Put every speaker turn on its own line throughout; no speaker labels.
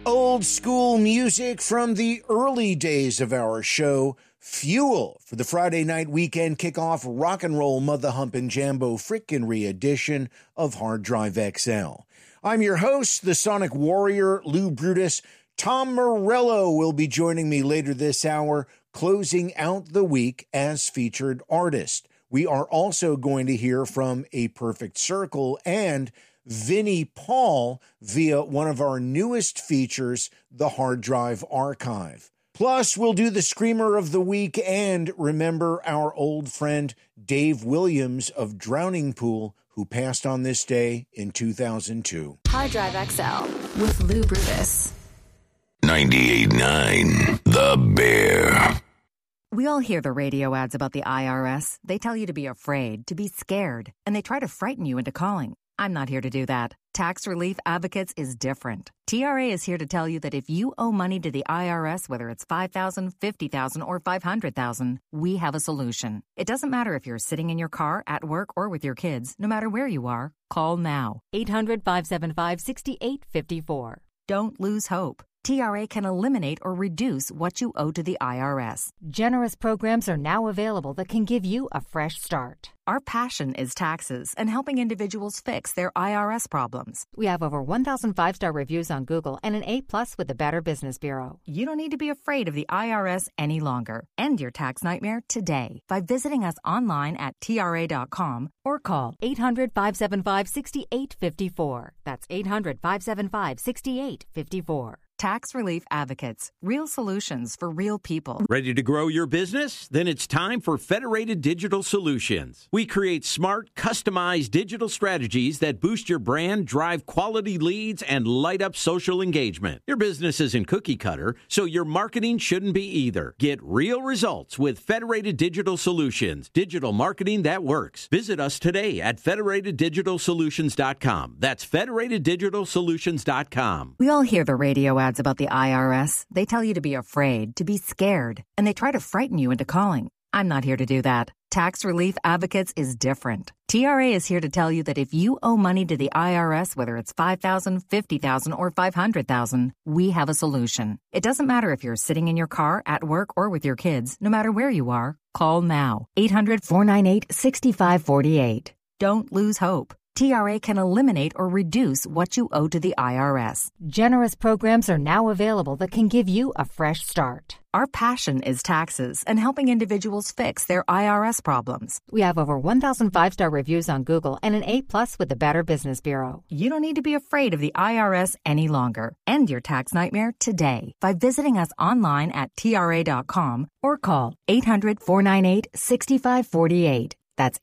Old school music from the early days of our show. Fuel for the Friday night weekend kickoff rock and roll mother humpin' jambo frickin' re-edition of Hard Drive XL. I'm your host, the Sonic Warrior, Lou Brutus. Tom Morello will be joining me later this hour, closing out the week as featured artist. We are also going to hear from A Perfect Circle and Vinnie Paul via one of our newest features, the Hard Drive Archive. Plus, we'll do the Screamer of the Week and remember our old friend Dave Williams of Drowning Pool, who passed on this day in 2002.
Hard Drive XL with Lou Brutus.
98.9 The Bear.
We all hear the radio ads about the IRS. They tell you to be afraid, to be scared, and they try to frighten you into calling. I'm not here to do that. Tax Relief Advocates is different. TRA is here to tell you that if you owe money to the IRS, whether it's $5,000, $50,000, or $500,000, we have a solution. It doesn't matter if you're sitting in your car, at work, or with your kids. No matter where you are, call now. 800-575-6854. Don't lose hope. TRA can eliminate or reduce what you owe to the IRS.
Generous programs are now available that can give you a fresh start.
Our passion is taxes and helping individuals fix their IRS problems.
We have over 1,000 5-star reviews on Google and an A+ with the Better Business Bureau.
You don't need to be afraid of the IRS any longer. End your tax nightmare today by visiting us online at TRA.com
or call 800-575-6854. That's 800-575-6854.
Tax Relief Advocates. Real solutions for real people.
Ready to grow your business? Then it's time for Federated Digital Solutions. We create smart, customized digital strategies that boost your brand, drive quality leads, and light up social engagement. Your business isn't cookie cutter, so your marketing shouldn't be either. Get real results with Federated Digital Solutions. Digital marketing that works. Visit us today at federateddigitalsolutions.com. That's federateddigitalsolutions.com.
We all hear the radio ads about the IRS. They tell you to be afraid, to be scared, and they try to frighten you into calling. I'm not here to do that. Tax Relief Advocates is different. TRA is here to tell you that if you owe money to the IRS, whether it's $5,000, $50,000, or $500,000, we have a solution. It doesn't matter if you're sitting in your car, at work, or with your kids. No matter where you are, call now. 800-498-6548. Don't lose hope. TRA can eliminate or reduce what you owe to the IRS.
Generous programs are now available that can give you a fresh start.
Our passion is taxes and helping individuals fix their IRS problems.
We have over 1,000 5-star reviews on Google and an A+ with the Better Business Bureau.
You don't need to be afraid of the IRS any longer. End your tax nightmare today by visiting us online at TRA.com or call 800-498-6548. That's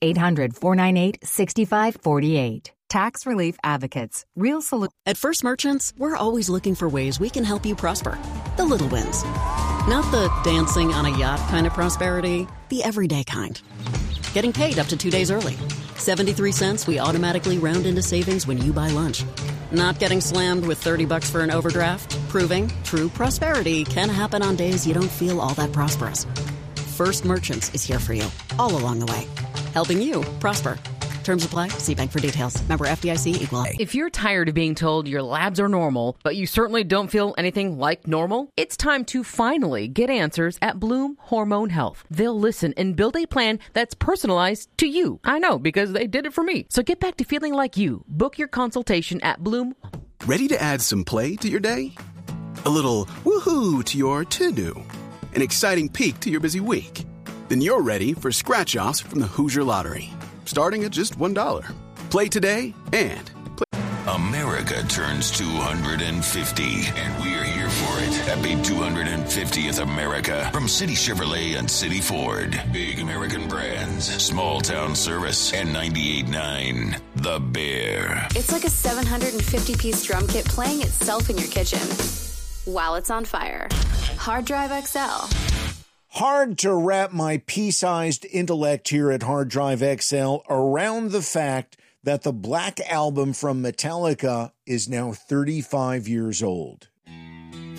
800-498-6548. Tax Relief Advocates. Real solution.
At First Merchants, we're always looking for ways we can help you prosper. The little wins. Not the dancing on a yacht kind of prosperity, the everyday kind. Getting paid up to 2 days early. 73 cents we automatically round into savings when you buy lunch. Not getting slammed with $30 for an overdraft. Proving true prosperity can happen on days you don't feel all that prosperous. First Merchants is here for you, all along the way. Helping you prosper. Terms apply. See bank for details. Member FDIC equal.
If you're tired of being told your labs are normal, but you certainly don't feel anything like normal, it's time to finally get answers at Bloom Hormone Health. They'll listen and build a plan that's personalized to you. I know, because they did it for me. So get back to feeling like you. Book your consultation at Bloom.
Ready to add some play to your day? A little woohoo to your to-do? An exciting peek to your busy week? Then you're ready for scratch-offs from the Hoosier Lottery, starting at just $1. Play today and play.
America turns 250, and we're here for it. Happy 250th America from City Chevrolet and City Ford. Big American brands, small town service, and 98.9 The Bear.
It's like a 750-piece drum kit playing itself in your kitchen while it's on fire. Hard Drive XL.
Hard to wrap my pea-sized intellect here at Hard Drive XL around the fact that the Black Album from Metallica is now 35 years old.